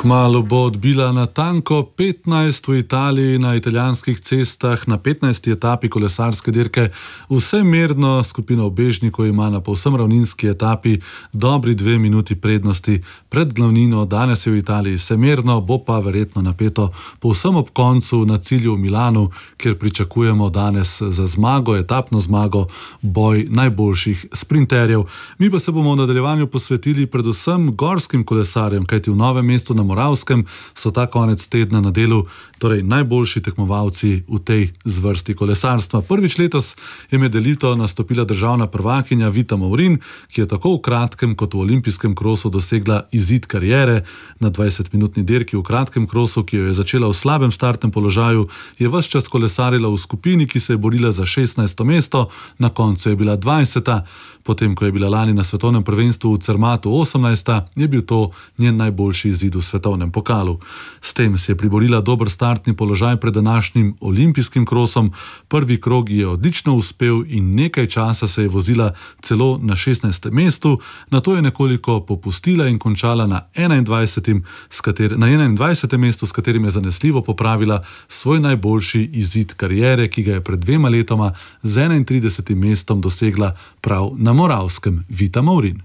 Kmalu bo odbila natanko 15 v Italiji na italijanskih cestah na 15. etapi kolesarske dirke. Vse merno skupina ubežnikov ima na povsem ravninski etapi dobri 2 minuti prednosti pred glavnino. Danes je v Italiji semerno, bo pa verjetno napeto povsem ob koncu na cilju v Milanu, kjer pričakujemo danes za zmago, etapno zmago, boj najboljših sprinterjev. Mi pa se bomo v nadaljevanju posvetili predvsem gorskim kolesarjem, kajti v Novem mestu na Moravskem so ta konec tedna na delu torej najboljši tekmovalci v tej zvrsti kolesarstva. Prvič letos je med elito nastopila državna prvakinja Vita Maurin, ki je tako v kratkem kot v olimpijskem krosu dosegla izid kariere. Na 20-minutni dirki v kratkem krosu, ki jo je začela v slabem startnem položaju, je ves čas kolesarila v skupini, ki se je borila za 16. mesto, na koncu je bila 20. Potem, ko je bila lani na svetovnem prvenstvu v Cermatu 18., je bil to njen najboljši izid v svetovnem pokalu. S tem si je priborila dober startni položaj pred današnjim olimpijskim krosom. Prvi krog je odlično uspel in nekaj časa se je vozila celo na 16. mestu, nato je nekoliko popustila in končala na 21. mestu, s katerim je zanesljivo popravila svoj najboljši izid kariere, ki ga je pred 2 letoma z 31. mestom dosegla prav na Moravskem. Vita Maurin.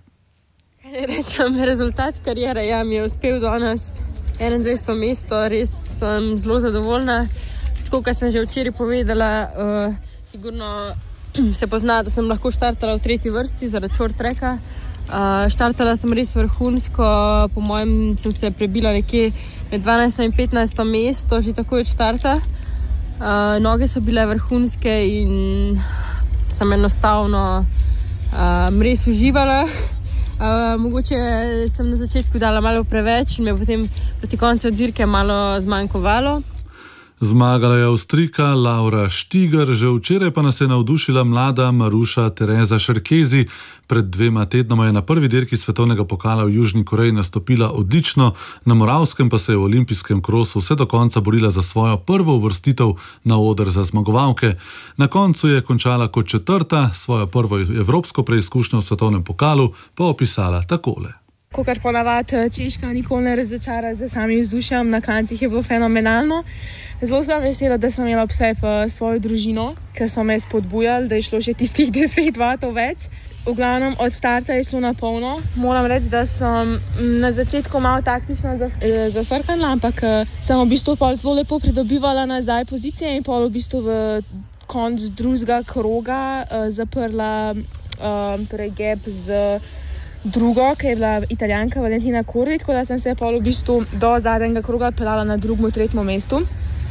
Rečem, rezultat karijere mi je uspel danes 21. mesto, res sem zelo zadovoljna. Tako, kot sem že včeraj povedala, sigurno se pozna, da sem lahko štartala v 3. vrsti zaradi short tracka. Štartala sem res vrhunsko, po mojem sem se prebila nekje med 12. in 15. mesto, že takoj od štarta. Noge so bile vrhunske in sem enostavno res uživala. Mogoče sem na začetku dala malo preveč in me potem proti koncu dirke malo zmanjkovalo. Zmagala je Avstrijka Laura Štiger, že včeraj pa nas je navdušila mlada Maruša Tereza Šerkezi. Pred 2 tednoma je na prvi dirki svetovnega pokala v Južni Koreji nastopila odlično, na Moravskem pa se je v olimpijskem krosu vse do konca borila za svojo prvo uvrstitev na oder za zmagovalke. Na koncu je končala kot 4., svojo prvo evropsko preizkušnjo v svetovnem pokalu pa opisala takole. Kakor ponavadi Češka nikoli ne razočara z samim vzdušjem, na koncih je bilo fenomenalno. Zelo sem vesela, da sem imela ob sebi svojo družino, ker so me spodbujali, da je šlo še tistih 10 vatov več. V glavnem od starta je šlo na polno. Moram reči, da sem na začetku malo taktično zafrkala, ampak sem v bistvu zelo lepo pridobivala nazaj pozicije in pol v bistvu v konc drugega kroga zaprla torej gap z drugo, ki je bila Italijanka Valentina Corri, tako da sem se pol v bistvu do zadnjega kroga pelala na 2., 3. mestu.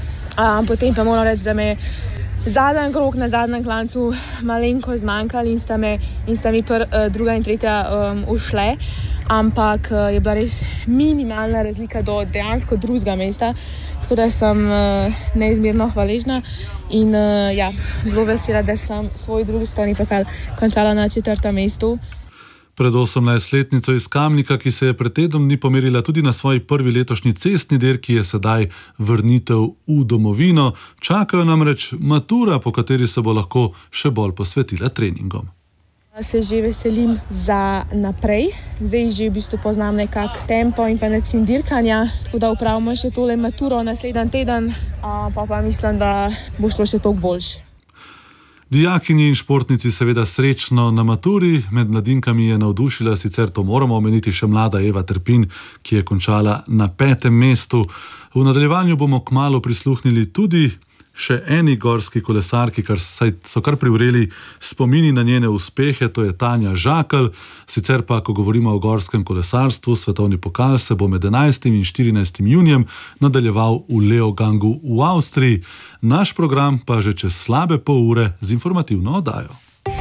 Potem pa moram reči, da me zadnji krog na zadnjem klancu malenko zmanjkali in sta mi 2. in 3. ušle, ampak je bila res minimalna razlika do dejansko 2. mesta, tako da sem neizmerno hvaležna in zelo vesela, da sem svoj drugi svetovni pokal končala na 4. mestu. Pred 18-letnico iz Kamnika, ki se je pred tednom dni pomerila tudi na svoji prvi letošnji cestni dirki, je sedaj vrnitev v domovino. Čakajo namreč matura, po kateri se bo lahko še bolj posvetila treningom. Se že veselim za naprej. Zdaj že v bistvu poznam nekak tempo in pa način dirkanja, tako da upravimo še tole maturo naslednji teden, pa mislim, da bo šlo še toliko boljše. Dijakinji in športnici seveda srečno na maturi. Med mladinkami je navdušila, sicer to moramo omeniti, še mlada Eva Trpin, ki je končala na 5. mestu. V nadaljevanju bomo kmalu prisluhnili tudi še eni gorski kolesarki, saj so kar privreli spomini na njene uspehe, to je Tanja Žakelj. Sicer pa, ko govorimo o gorskem kolesarstvu, svetovni pokal se bo med 11. in 14. junijem nadaljeval v Leogangu v Avstriji. Naš program pa že čez slabe pol ure z informativno oddajo.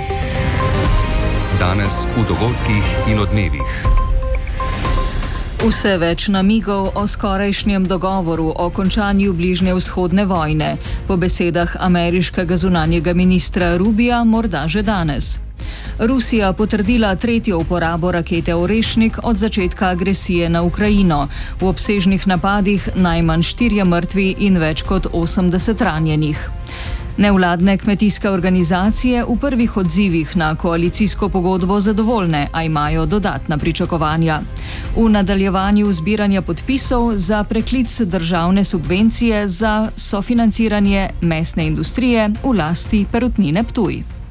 Danes v dogodkih in odmevih. Vse več namigov o skorajšnjem dogovoru o končanju bližnje vzhodne vojne. Po besedah ameriškega zunanjega ministra Rubija morda že danes. Rusija potrdila 3. uporabo rakete Orešnik od začetka agresije na Ukrajino. V obsežnih napadih najmanj 4 mrtvi in več kot 80 ranjenih. Nevladne kmetijske organizacije v prvih odzivih na koalicijsko pogodbo zadovoljne, a imajo dodatna pričakovanja. V nadaljevanju zbiranja podpisov za preklic državne subvencije za sofinanciranje mesne industrije v lasti Perutnine Ptuj.